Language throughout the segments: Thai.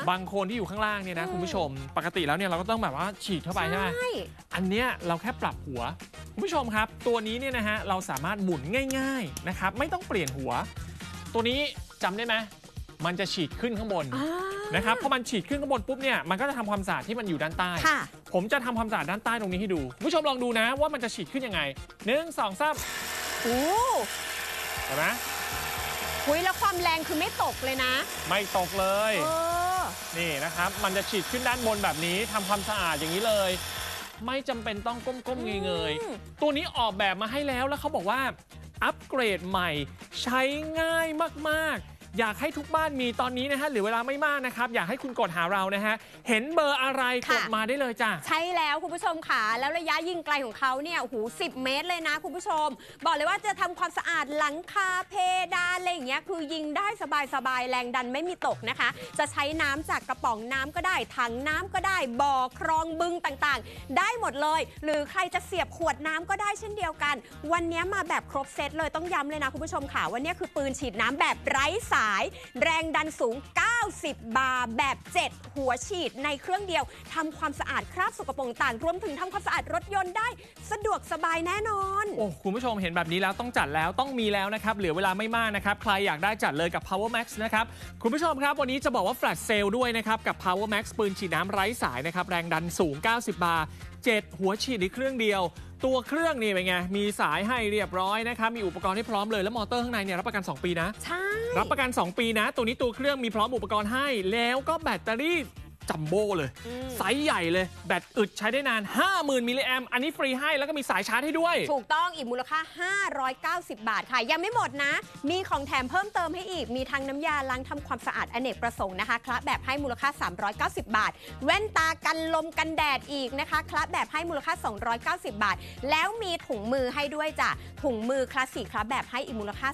บางคนที่อยู่ข้างล่างเนี่ยนะคุณผู้ชมปกติแล้วเนี่ยเราก็ต้องแบบว่าฉีดเข้าไปใช่ไหมอันเนี้ยเราแค่ปรับหัวคุณผู้ชมครับตัวนี้เนี่ยนะฮะเราสามารถหมุนง่ายๆนะครับไม่ต้องเปลี่ยนหัวตัวนี้จำได้ไหมมันจะฉีดขึ้นข้างบนนะครับพอมันฉีดขึ้นข้างบนปุ๊บเนี่ยมันก็จะทำความสะอาดที่มันอยู่ด้านใต้ผมจะทำความสะอาดด้านใต้ตรงนี้ให้ดูคุณผู้ชมลองดูนะว่ามันจะฉีดขึ้นยังไง1 2 3 โอ้เห็นไหมคุยแล้วความแรงคือไม่ตกเลยนะไม่ตกเลยนี่นะครับมันจะฉีดขึ้นด้านบนแบบนี้ทำความสะอาดอย่างนี้เลยไม่จำเป็นต้องก้มๆเงยๆตัวนี้ออกแบบมาให้แล้วเขาบอกว่าอัปเกรดใหม่ใช้ง่ายมากๆอยากให้ทุกบ้านมีตอนนี้นะฮะเหลือเวลาไม่มากนะครับอยากให้คุณกดหาเรานะฮะเห็นเบอร์อะไรกดมาได้เลยจ้ะใช่แล้วคุณผู้ชมค่ะแล้วระยะยิงไกลของเขาเนี่ยโอ้โห10 เมตรเลยนะคุณผู้ชมบอกเลยว่าจะทำความสะอาดหลังคาเพดานอะไรอย่างเงี้ยคือยิงได้สบายแรงดันไม่มีตกนะคะจะใช้น้ำจากกระป๋องน้ำก็ได้ถังน้ำก็ได้บ่อคลองบึงต่างๆได้หมดเลยหรือใครจะเสียบขวดน้ำก็ได้เช่นเดียวกันวันนี้มาแบบครบเซตเลยต้องย้ำเลยนะคุณผู้ชมค่ะวันนี้คือปืนฉีดน้ำแบบไร้สายแรงดันสูง90 บาร์แบบ7หัวฉีดในเครื่องเดียวทำความสะอาดคราบสกปรกต่างรวมถึงทำความสะอาดรถยนต์ได้สะดวกสบายแน่นอนโอ้คุณผู้ชมเห็นแบบนี้แล้วต้องจัดแล้วต้องมีแล้วนะครับเหลือเวลาไม่มากนะครับใครอยากได้จัดเลยกับ Power Max นะครับคุณผู้ชมครับวันนี้จะบอกว่าแฟลชเซลด้วยนะครับกับ Power Max ปืนฉีดน้ำไร้สายนะครับแรงดันสูง90 บาร์7หัวฉีดในเครื่องเดียวตัวเครื่องนี่เป็นไงมีสายให้เรียบร้อยนะครับมีอุปกรณ์ให้พร้อมเลยแล้วมอเตอร์ข้างในเนี่ยรับประกัน2 ปีนะใช่รับประกัน2 ปีนะตัวนี้ตัวเครื่องมีพร้อมอุปกรณ์ให้แล้วก็แบตเตอรี่จัมโบ้เลยไซส์ใหญ่เลยแบตอึดใช้ได้นาน 50,000 มิลลิแอมป์อันนี้ฟรีให้แล้วก็มีสายชาร์จให้ด้วยถูกต้องอีกมูลค่า590 บาทค่ะยังไม่หมดนะมีของแถมเพิ่มเติมให้อีกมีทั้งน้ำยาล้างทำความสะอาดอเนกประสงค์นะคะคละแบบให้มูลค่า390 บาทแว่นตากันลมกันแดดอีกนะคะคละแบบให้มูลค่า290 บาทแล้วมีถุงมือให้ด้วยจ้ะถุงมือคลาสสิกคละแบบให้อีกมูลค่า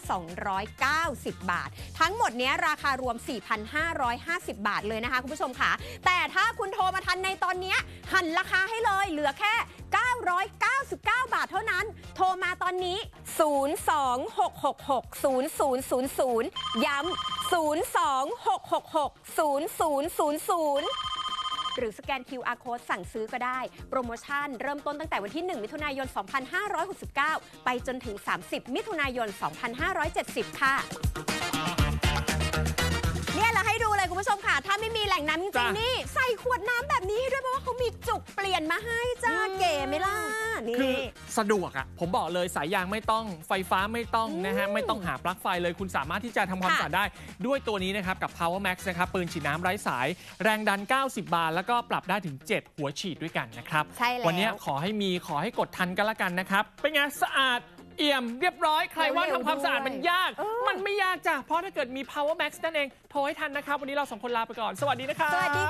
290 บาททั้งหมดนี้ราคารวม 4,550 บาทเลยนะคะคุณผู้ชมค่ะแต่ถ้าคุณโทรมาทันในตอนนี้หันราคาให้เลยเหลือแค่999 บาทเท่านั้นโทรมาตอนนี้026660000ย้ำ026660000หรือสแกน QR Code สั่งซื้อก็ได้โปรโมชั่นเริ่มต้นตั้งแต่วันที่1 มิถุนายน 2569ไปจนถึง30 มิถุนายน 2570ค่ะเนี่ยเราให้ดูเลยคุณผู้ชมค่ะถ้าไม่มีแหล่งน้ำจริงๆนี่ใส่ขวดน้ำแบบนี้ให้ด้วยเพราะว่าเขามีจุกเปลี่ยนมาให้จ้าเก๋ไหมล่ะนี่คือสะดวกอ่ะผมบอกเลยสายยางไม่ต้องไฟฟ้าไม่ต้องนะฮะไม่ต้องหาปลั๊กไฟเลยคุณสามารถที่จะทำความสะอาดได้ด้วยตัวนี้นะครับกับ Power Max นะครับปืนฉีดน้ำไร้สายแรงดัน90 บาร์แล้วก็ปรับได้ถึง7หัวฉีดด้วยกันนะครับวันนี้ขอให้กดทันกันละกันนะครับเป็นไงสะอาดเอี่ยมเรียบร้อยใครว่าทำความสะอาดมันยากมันไม่ยากจ้ะเพราะถ้าเกิดมี Power Max นั่นเองโทรให้ทันนะครับวันนี้เรา2 คนลาไปก่อนสวัสดีนะครับ